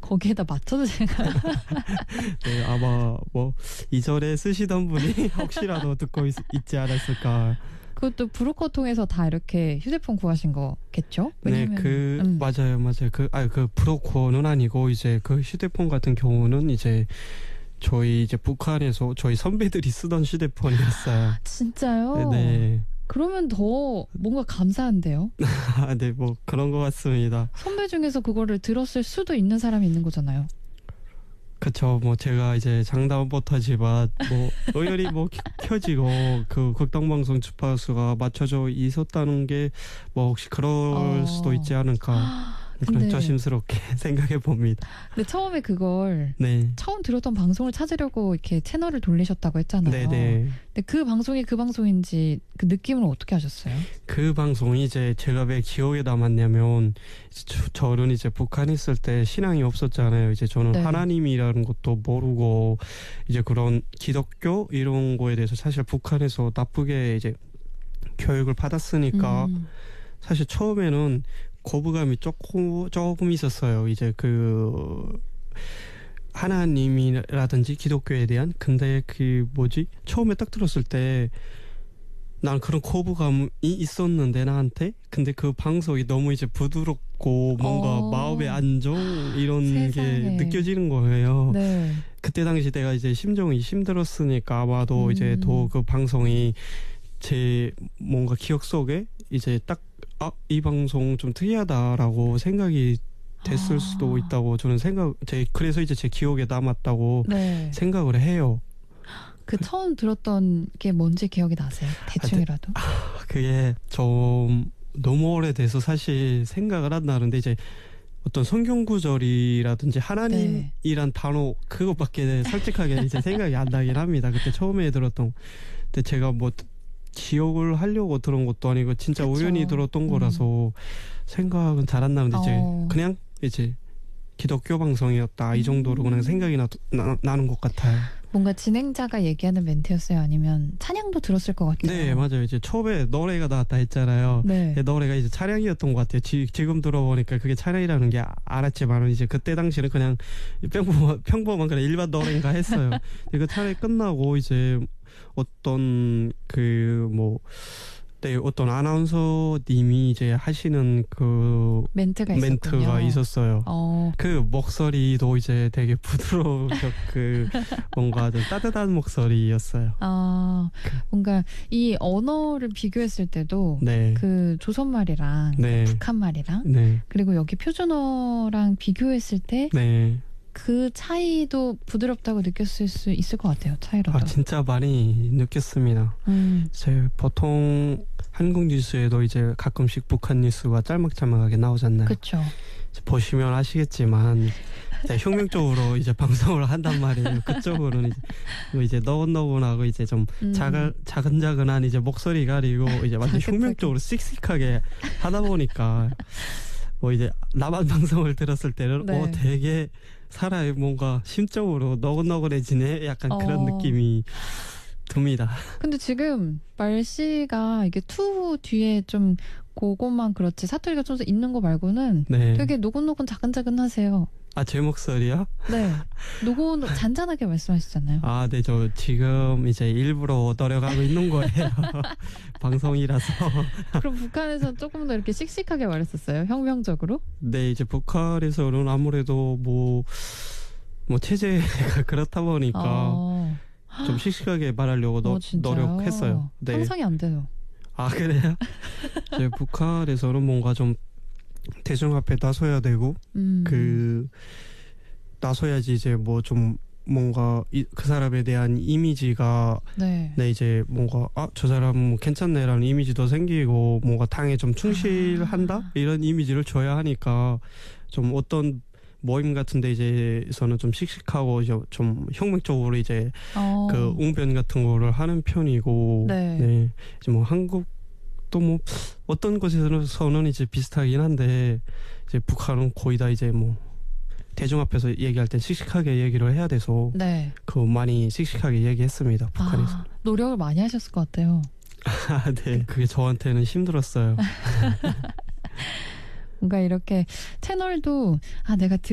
거기에다 맞춰도 제가 네, 아마 뭐 이전에 쓰시던 분이 혹시라도 듣고 있지 않았을까. 그것도 브로커 통해서 다 이렇게 휴대폰 구하신 거겠죠? 네, 왜냐면, 맞아요. 그 브로커는 아니고 이제 그 휴대폰 같은 경우는 이제 저희 이제 북한에서 저희 선배들이 쓰던 휴대폰이었어요. 진짜요? 네. 그러면 더 뭔가 감사한데요? 네, 뭐 그런 것 같습니다. 선배 중에서 그거를 들었을 수도 있는 사람이 있는 거잖아요. 그쵸. 뭐 제가 이제 장담은 못하지만 뭐 의열이 뭐 켜지고 그 극동방송 주파수가 맞춰져 있었다는 게 뭐 혹시 그럴 수도 있지 않을까. 그런 근데, 조심스럽게 생각해 봅니다. 근데 처음에 그걸 네. 처음 들었던 방송을 찾으려고 이렇게 채널을 돌리셨다고 했잖아요. 네네. 근데 그 방송이 그 방송인지 그 느낌을 어떻게 하셨어요? 그 방송이 이제 제가 왜 기억에 남았냐면 저는 이제 북한에 있을 때 신앙이 없었잖아요. 이제 저는 네. 하나님이라는 것도 모르고 이제 그런 기독교 이런 거에 대해서 사실 북한에서 나쁘게 이제 교육을 받았으니까 사실 처음에는 거부감이 조금 있었어요. 이제 그 하나님이라든지 기독교에 대한. 근데 그 처음에 딱 들었을 때 난 그런 거부감이 있었는데 나한테. 근데 그 방송이 너무 이제 부드럽고 뭔가 마음의 안정 이런 세상에. 게 느껴지는 거예요. 네. 그때 당시 내가 이제 심정이 힘들었으니까 아마도 이제 더 그 방송이 제 뭔가 기억 속에 이제 딱 이 방송 좀 특이하다라고 생각이 됐을 수도 있다고 저는 그래서 이제 제 기억에 남았다고 네. 생각을 해요. 그 처음 들었던 게 뭔지 기억이 나세요? 대충이라도? 그게 좀 너무 오래돼서 사실 생각을 안 나는데 이제 어떤 성경 구절이라든지 하나님이란 단어 그것밖에 솔직하게 이제 생각이 안 나긴 합니다. 그때 처음에 들었던. 근데 제가 뭐 기억을 하려고 들은 것도 아니고 진짜 그쵸. 우연히 들었던 거라서 생각은 잘 안 나는데 이제 그냥 이제 기독교 방송이었다 이 정도로 그냥 생각이 나는 것 같아요. 뭔가 진행자가 얘기하는 멘트였어요? 아니면 찬양도 들었을 것 같아요? 네, 맞아요. 이제 처음에 노래가 나왔다 했잖아요. 네. 노래가 이제 찬양이었던 것 같아요. 지금 들어보니까 그게 찬양이라는 게 알았지만 이제 그때 당시는 그냥 평범한 그냥 일반 노래인가 했어요. 그 찬양이 끝나고 이제 어떤 어떤 아나운서님이 이제 하시는 그 멘트가 있었어요. 그 목소리도 이제 되게 부드러운 그 뭔가 좀 따뜻한 목소리였어요. 뭔가 이 언어를 비교했을 때도 네. 그 조선말이랑 네. 북한말이랑 네. 그리고 여기 표준어랑 비교했을 때 네. 그 차이도 부드럽다고 느꼈을 수 있을 것 같아요. 차이로도. 진짜 많이 느꼈습니다. 이제 보통 한국 뉴스에도 이제 가끔씩 북한 뉴스가 짤막짤막하게 나오잖아요. 그렇죠. 보시면 아시겠지만 혁명적으로 이제 방송을 한단 말이에요. 그쪽으로는 이제 너근너근하고 이제 좀 자근자근한 이제 목소리 가리고 이제 완전 혁명적으로 씩씩하게 하다 보니까 뭐 이제 남한 방송을 들었을 때는 네. 되게 사람이 뭔가 심적으로 너근너근해지네 약간 그런 느낌이 듭니다. 근데 지금 말씨가 이게 투 뒤에 좀 그것만 그렇지 사투리가 좀 있는 거 말고는 네. 되게 노곤노곤 자근자근하세요. 제 목소리요? 네. 잔잔하게 말씀하시잖아요. 네, 저 지금 이제 일부러 노력하고 있는 거예요. 방송이라서. 그럼 북한에서 조금 더 이렇게 씩씩하게 말했었어요? 혁명적으로? 네, 이제 북한에서는 아무래도 뭐 체제가 그렇다 보니까 좀 씩씩하게 말하려고 노력했어요. 네. 상상이 안 돼요. 그래요? 이제 북한에서는 뭔가 좀 대중 앞에 나서야 되고 나서야지 이제 뭐 좀 뭔가 그 사람에 대한 이미지가 네 이제 뭔가 저 사람 괜찮네라는 이미지도 생기고 뭔가 당에 좀 충실한다 이런 이미지를 줘야 하니까 좀 어떤 모임 같은 데 이제서는 좀 씩씩하고 이제 좀 혁명적으로 이제 그 웅변 같은 거를 하는 편이고 네 이제 뭐 한국 또 뭐 어떤 곳에서는 이제 비슷하긴 한데 이제 북한은 거의 다 이제 뭐 대중 앞에서 얘기할 땐 씩씩하게 얘기를 해야 돼서 그 많이 씩씩하게 얘기했습니다. 북한에서. 노력을 많이 하셨을 것 같아요. 네, 그게 저한테는 힘들었어요. 뭔가 이렇게 채널도 내가